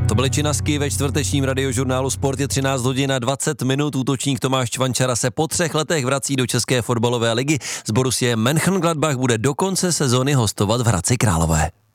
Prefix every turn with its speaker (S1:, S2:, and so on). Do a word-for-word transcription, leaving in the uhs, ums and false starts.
S1: To byly činasky ve čtvrtečním radiožurnálu Sport. Je třináct hodin a dvacet minut. Útočník Tomáš Čvančara se po třech letech vrací do české fotbalové ligy. Z Borussie Mönchengladbach bude do konce sezóny hostovat v Hradci Králové.